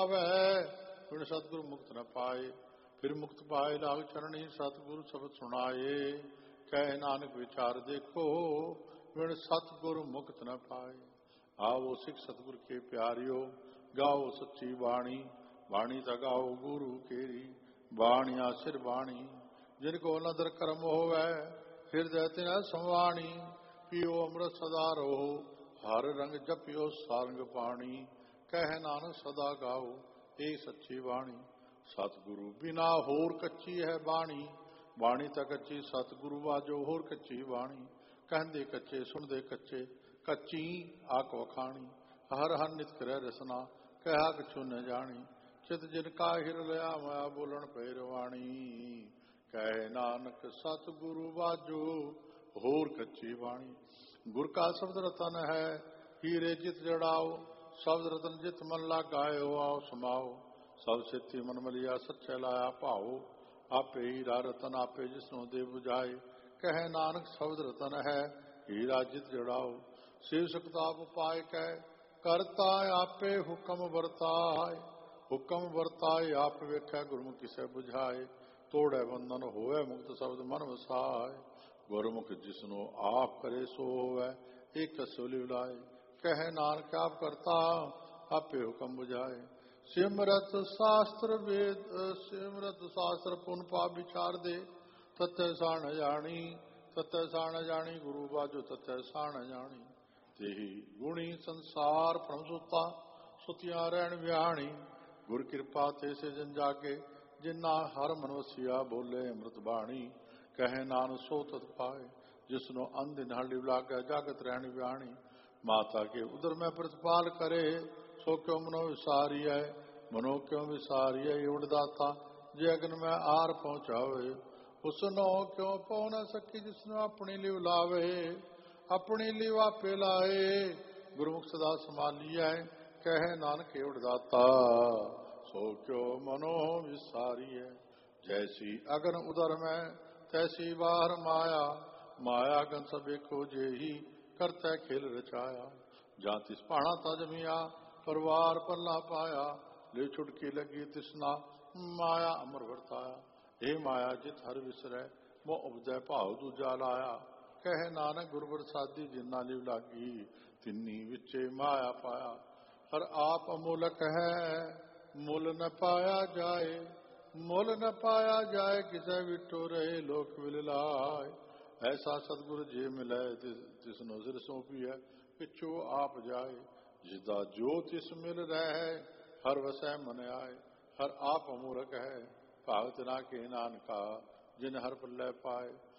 बिन सतगुरु मुक्त न पाए। फिर मुक्त पाए लाग चरणी सतगुरु शब्द सुनाए। कह नानक विचार देखो बिन सतगुरु मुक्त न पाए। आओ सिख सतगुरु के प्यारियो गाओ सच्ची बाणी। बाणी तगाओ गुरु केरी बाणिया सिर बाणी। जिनको नदर कर्म होवै हृदय तिन संवाणी। पियो अमृत सदा रहो हर रंग जपियो सारंग पाणी। कह नानक सदा गाओ ए सच्ची बाणी। सतगुरु बिना होर कच्ची है बाणी। बाणी ਤਾਂ ਕੱਚੀ सतगुरु बाजो होर कच्ची बाणी। कहते कच्चे सुनते कच्चे कच्ची आक वखाणी। हर हर नित करे रसना कहा कछु न जानी। चित जिनका हिर लिया माया बोलन पैरवाणी। कह नानक सतगुरु बाजो होर कच्ची बाणी। गुर का शब्द रतन है हीरे जित जड़ाओ। शब्द रतन जित मन लगायो आओ समाओ। सब सिद्धि मन मलिया सच्चे लाया भाओ। आपे हीरा रतन आपे जिसनो दे बुझाए। कह नानक शब्द रतन है हीरा जित जड़ाओ। शिव सकताप पाए कह करता आपे हुक्म वर्ताए। हुक्म वर्ताए आप वेख्या गुरमुख किसे बुझाए। तोड़े बंधन होवे मुक्त शब्द मन वसाए। गुरमुख जिसनो आप करे सो होवे एक सोली बुलाए। कह नानक आप करता आपे हुक्म बुझाए। सिमरत शास्त्र वेद सिमरत शास्त्र पुन पाप विचार दे। तत्य साण जानी तत्य साण जानी गुरु बाजो तत्य साण जानी। तेही गुणी संसार परम सुता सुतिया रहन व्याणी। गुर कृपा ते से जन जागे जिन्ना हर मन वसिया बोले अमृत बाणी। कहे नान सो तत पाए जिसनो अंदिन हल्ली लागे जागत रहन व्याणी। माता के उदर में प्रतिपाल करे सो क्यों मनो विसारी है। मनो क्यों विसारी है उड़दाता जे अग्न में आर पहुंचावे। उसनो क्यों पौ न सकी जिसने अपनी लिव लावे। अपनी लिव आपे लाए गुरुमुख सदा संभालिया। कह नानक उड़दाता सो क्यों मनो विसारी है। जैसी अग्न उदर में तैसी बाहर माया। माया गन सबे को जे ही करता खेल रचाया। जहाँ तिस पहाड़ा था जमिया परिवार पल्ला पाया। ले छुटकी लगी तिसना माया अमर वर्ताया। हे माया जित हर विसरै वो उपजय भाव दूजा लाया। कह नानक गुर बरसादी जिन्ना लिव लागी तिन्नी विचे माया पाया। हर आप अमूलक है मुल न पाया जाए। मुल न पाया जाए किसे विटो रहे लोक विल लाए। ऐसा सतगुरु जे मिले तिसनो सिर सौंपी है पिछो आप जाए। जिसदा जो तिस मिल रहे हर वसै मन आए। हर आप अमूरक है भागत ना के नानका जिन हर पल्ले पाए।